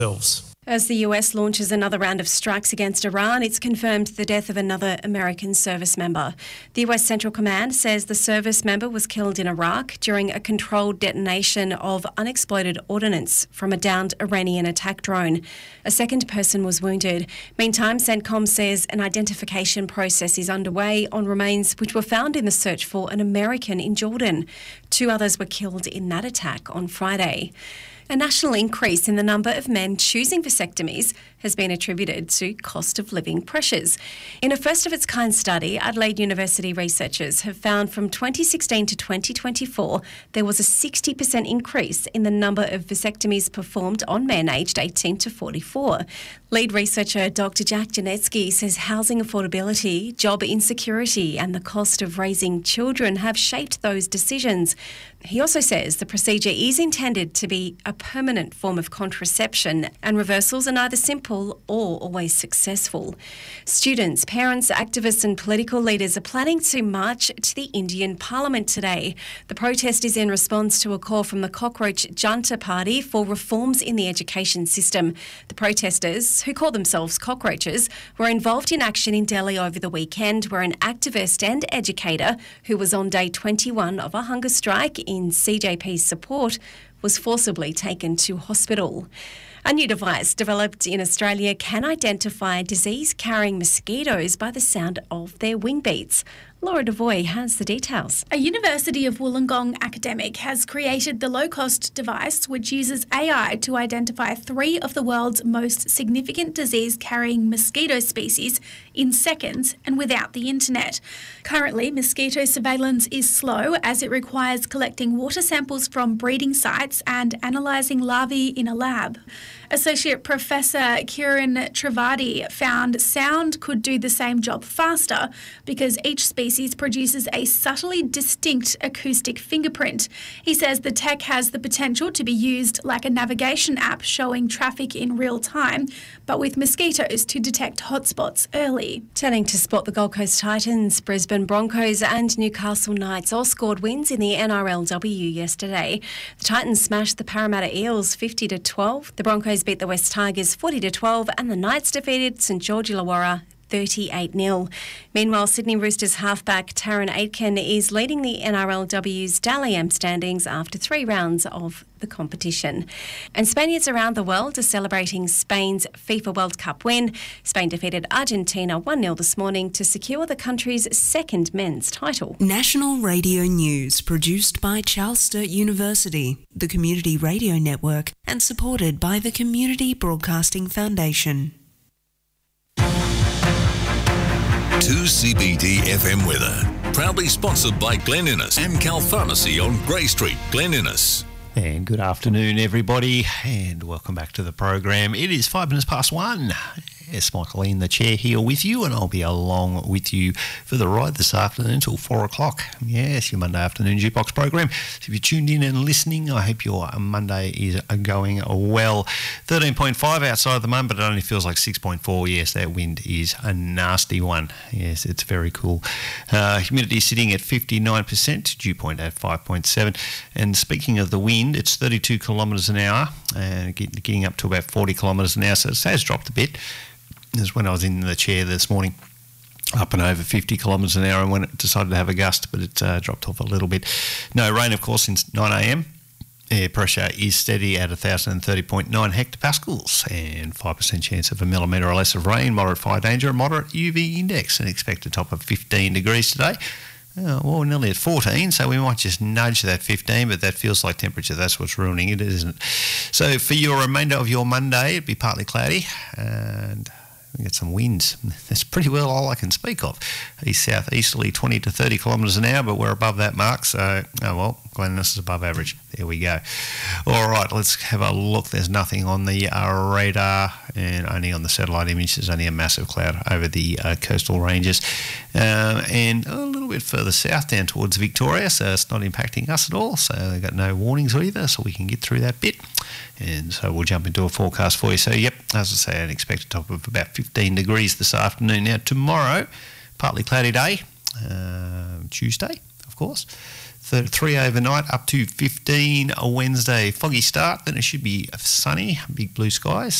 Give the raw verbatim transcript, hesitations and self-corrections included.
themselves. As the U S launches another round of strikes against Iran, it's confirmed the death of another American service member. The U S Central Command says the service member was killed in Iraq during a controlled detonation of unexploded ordnance from a downed Iranian attack drone. A second person was wounded. Meantime, CENTCOM says an identification process is underway on remains which were found in the search for an American in Jordan. Two others were killed in that attack on Friday. A national increase in the number of men choosing vasectomies has been attributed to cost of living pressures. In a first-of-its-kind study, Adelaide University researchers have found from twenty sixteen to twenty twenty-four there was a sixty percent increase in the number of vasectomies performed on men aged eighteen to forty-four. Lead researcher Doctor Jack Janetsky says housing affordability, job insecurity and the cost of raising children have shaped those decisions. He also says the procedure is intended to be a permanent form of contraception and reversals are neither simple or always successful. Students, parents, activists and political leaders are planning to march to the Indian Parliament today. The protest is in response to a call from the Cockroach Junta Party for reforms in the education system. The protesters, who call themselves cockroaches, were involved in action in Delhi over the weekend where an activist and educator who was on day twenty-one of a hunger strike in C J P's support was forcibly taken to hospital. A new device developed in Australia can identify disease-carrying mosquitoes by the sound of their wing beats. Laura Devoy has the details. A University of Wollongong academic has created the low-cost device which uses A I to identify three of the world's most significant disease-carrying mosquito species in seconds and without the internet. Currently, mosquito surveillance is slow as it requires collecting water samples from breeding sites and analysing larvae in a lab. Associate Professor Kiran Trivedi found sound could do the same job faster because each species produces a subtly distinct acoustic fingerprint. He says the tech has the potential to be used like a navigation app showing traffic in real time, but with mosquitoes to detect hotspots early. Turning to sport, the Gold Coast Titans, Brisbane Broncos and Newcastle Knights all scored wins in the N R L W yesterday. The Titans smashed the Parramatta Eels fifty to twelve. The Broncos beat the West Tigers forty to twelve and the Knights defeated St George Illawarra thirty-eight nil. Meanwhile, Sydney Roosters halfback Taron Aitken is leading the N R L W's Dally M standings after three rounds of the competition. And Spaniards around the world are celebrating Spain's FIFA World Cup win. Spain defeated Argentina one nil this morning to secure the country's second men's title. National Radio News produced by Charles Sturt University, the Community Radio Network, and supported by the Community Broadcasting Foundation. two C B D F M weather. Proudly sponsored by Glen Innes, Amcal Pharmacy on Grey Street, Glen Innes. And good afternoon, everybody, and welcome back to the program. It is five minutes past one. Yes, Michael in the chair here with you, and I'll be along with you for the ride this afternoon until four o'clock. Yes, your Monday afternoon jukebox program. So if you're tuned in and listening, I hope your Monday is going well. thirteen point five outside at the moment, but it only feels like six point four. Yes, that wind is a nasty one. Yes, it's very cool. Uh, humidity sitting at fifty-nine percent, dew point at five point seven. And speaking of the wind, it's thirty-two kilometres an hour, and getting up to about forty kilometres an hour, so it has dropped a bit. This is when I was in the chair this morning, up and over fifty kilometres an hour, and when it decided to have a gust, but it uh, dropped off a little bit. No rain, of course, since nine a m. Air pressure is steady at one thousand thirty point nine hectopascals, and five percent chance of a millimetre or less of rain, moderate fire danger, moderate U V index, and expected top of fifteen degrees today. Oh, well, we're nearly at fourteen, so we might just nudge that fifteen, but that feels like temperature. That's what's ruining it, isn't it? So for your remainder of your Monday, it'd be partly cloudy, and we get some winds. That's pretty well all I can speak of. East south easterly twenty to thirty kilometres an hour, but we're above that mark, so oh well, Glen Innes is above average. There we go. All right, let's have a look. There's nothing on the uh, radar, and only on the satellite image. There's only a massive cloud over the uh, coastal ranges, um, and a little bit further south down towards Victoria, so it's not impacting us at all. So they've got no warnings either, so we can get through that bit. And so we'll jump into a forecast for you. So, yep, as I say, an expected top of about fifteen degrees this afternoon. Now, tomorrow, partly cloudy day, uh, Tuesday, of course, th- three overnight, up to fifteen a Wednesday. Foggy start, then it should be sunny, big blue skies.